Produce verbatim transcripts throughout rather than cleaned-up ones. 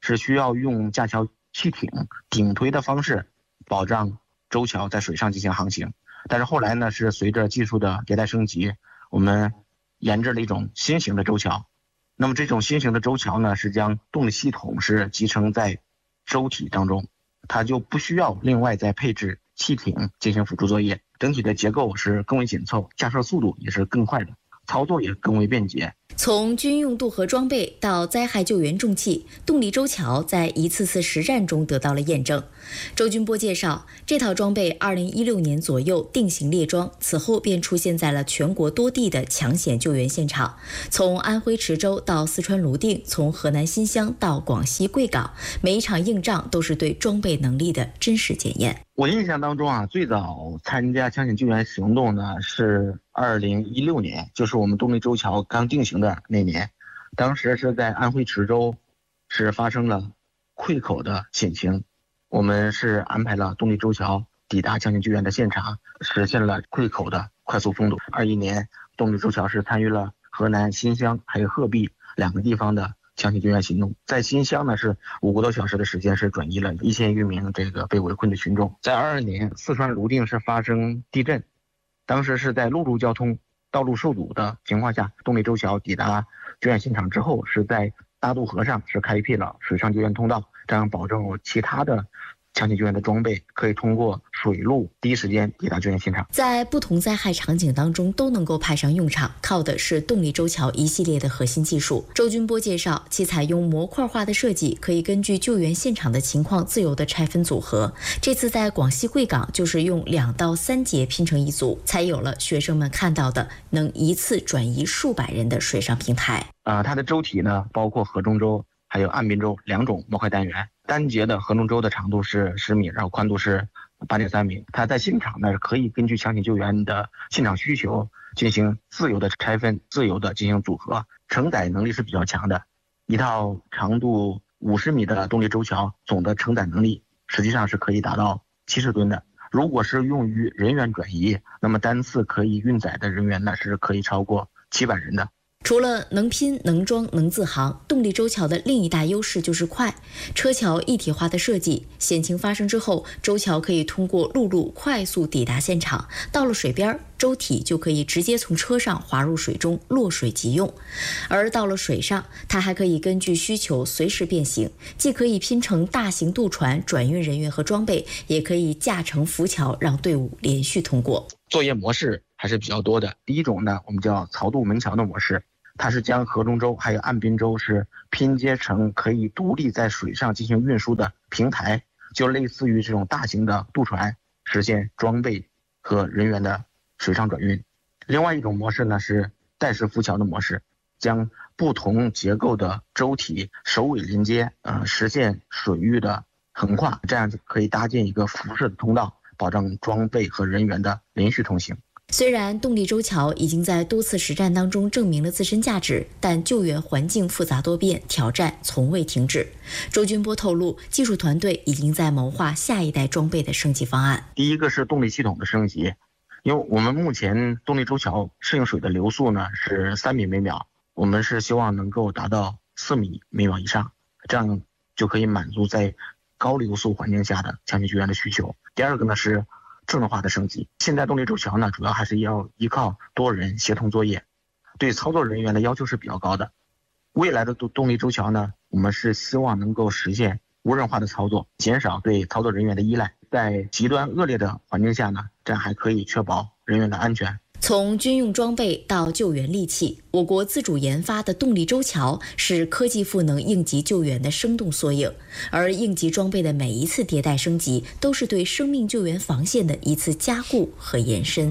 是需要用架桥气艇顶推的方式保障舟桥在水上进行航行。但是后来呢，是随着技术的迭代升级，我们研制了一种新型的舟桥。那么这种新型的舟桥呢，是将动力系统是集成在舟体当中，它就不需要另外再配置气艇进行辅助作业，整体的结构是更为紧凑，架设速度也是更快的，操作也更为便捷。 从军用渡河装备到灾害救援重器，动力舟桥在一次次实战中得到了验证。周军波介绍，这套装备二零一六年左右定型列装，此后便出现在了全国多地的抢险救援现场。从安徽池州到四川泸定，从河南新乡到广西贵港，每一场硬仗都是对装备能力的真实检验。 我印象当中啊，最早参加抢险救援行动呢是二零一六年，就是我们动力舟桥刚定型的那年。当时是在安徽池州，是发生了溃口的险情，我们是安排了动力舟桥抵达抢险救援的现场，实现了溃口的快速封堵。二一年，动力舟桥是参与了河南新乡还有鹤壁两个地方的抢险救援行动。在新乡呢，是五个多小时的时间是转移了一千余名这个被围困的群众。在二二年，四川泸定是发生地震，当时是在陆路交通道路受堵的情况下，动力舟桥抵达救援现场之后，是在大渡河上是开辟了水上救援通道，这样保证其他的抢险救援的装备可以通过水路第一时间抵达救援现场。 在不同灾害场景当中都能够派上用场，靠的是动力舟桥一系列的核心技术。周军波介绍，其采用模块化的设计，可以根据救援现场的情况自由的拆分组合。这次在广西贵港就是用两到三节拼成一组，才有了学生们看到的能一次转移数百人的水上平台。 呃，它的舟体呢，包括河中舟还有岸滨舟两种模块单元。单节的河中舟的长度是十米，然后宽度是八点三米。它在现场呢，可以根据抢险救援的现场需求进行自由的拆分，自由的进行组合，承载能力是比较强的。一套长度五十米的动力舟桥，总的承载能力实际上是可以达到七十吨的。如果是用于人员转移，那么单次可以运载的人员呢，是可以超过七百人的。 除了能拼、能装、能自航，动力舟桥的另一大优势就是快。车桥一体化的设计，险情发生之后，舟桥可以通过陆路快速抵达现场，到了水边，舟体就可以直接从车上滑入水中，落水即用。而到了水上，它还可以根据需求随时变形，既可以拼成大型渡船转运人员和装备，也可以架成浮桥让队伍连续通过。 作业模式还是比较多的。第一种呢，我们叫槽渡门桥的模式。它是将河中舟还有岸滨舟是拼接成可以独立在水上进行运输的平台，就类似于这种大型的渡船，实现装备和人员的水上转运。另外一种模式呢是带式浮桥的模式，将不同结构的舟体首尾连接，呃，实现水域的横跨，这样就可以搭建一个辐射的通道，保证装备和人员的连续通行。 虽然动力舟桥已经在多次实战当中证明了自身价值，但救援环境复杂多变，挑战从未停止。周军波透露，技术团队已经在谋划下一代装备的升级方案。 第一个是动力系统的升级，因为我们目前动力舟桥适应水的流速呢是三米每秒，我们是希望能够达到四米每秒以上，这样就可以满足在高流速环境下的抢险救援的需求。第二个呢是智能化的升级，现在动力舟桥呢，主要还是要依靠多人协同作业，对操作人员的要求是比较高的。未来的动力舟桥呢，我们是希望能够实现无人化的操作，减少对操作人员的依赖。在极端恶劣的环境下呢，这样还可以确保人员的安全。 从军用装备到救援利器，我国自主研发的动力舟桥是科技赋能应急救援的生动缩影，而应急装备的每一次迭代升级，都是对生命救援防线的一次加固和延伸。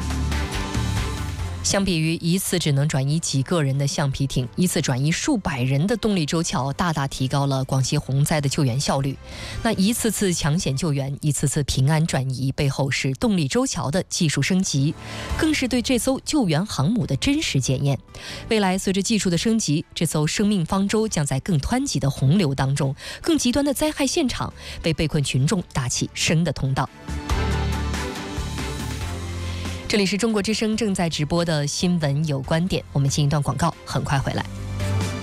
相比于一次只能转移几个人的橡皮艇，一次转移数百人的动力舟桥，大大提高了广西洪灾的救援效率。那一次次抢险救援，一次次平安转移，背后是动力舟桥的技术升级，更是对这艘救援航母的真实检验。未来随着技术的升级，这艘生命方舟将在更湍急的洪流当中，更极端的灾害现场，为被困群众搭起生的通道。这里是中国之声正在直播的新闻有观点，我们进一段广告，很快回来。